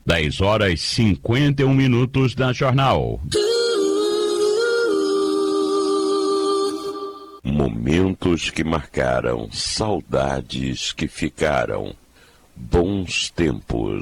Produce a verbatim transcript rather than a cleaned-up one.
dez horas e cinquenta e um minutos da Jornal. Momentos que marcaram, saudades que ficaram, bons tempos.